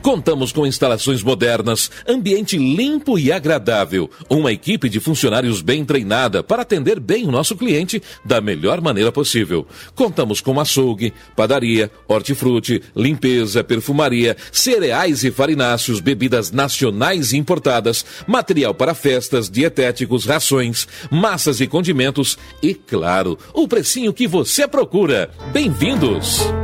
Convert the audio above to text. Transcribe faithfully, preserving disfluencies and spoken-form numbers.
Contamos com instalações modernas, ambiente limpo e agradável, uma equipe de funcionários bem treinada para atender bem o nosso cliente da melhor maneira possível. Contamos com açougue, padaria, hortifruti, limpeza, perfumaria, cereais e farináceos, bebidas nacionais e importadas, material para festas, dietéticos, rações, massas e condimentos e, claro, o precinho que você procura. Bem-vindos!